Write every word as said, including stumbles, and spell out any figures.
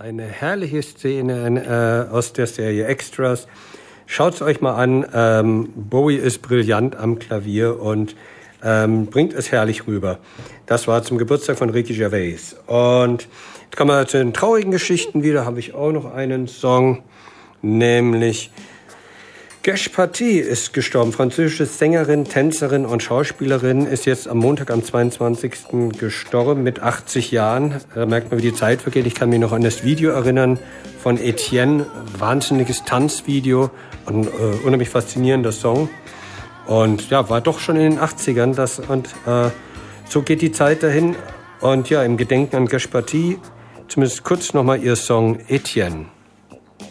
eine herrliche Szene äh, aus der Serie Extras. Schaut's euch mal an. Ähm, Bowie ist brillant am Klavier und ähm, bringt es herrlich rüber. Das war zum Geburtstag von Ricky Gervais. Und jetzt kommen wir zu den traurigen Geschichten wieder. Habe ich auch noch einen Song, nämlich Gesh Paty ist gestorben. Französische Sängerin, Tänzerin und Schauspielerin, ist jetzt am Montag, am zweiundzwanzigsten gestorben mit achtzig Jahren. Da merkt man, wie die Zeit vergeht. Ich kann mich noch an das Video erinnern von Etienne. Wahnsinniges Tanzvideo und äh, unheimlich faszinierender Song. Und ja, war doch schon in den achtzigern. Das, und äh, so geht die Zeit dahin. Und ja, im Gedenken an Gesh Paty, zumindest kurz nochmal ihr Song Etienne.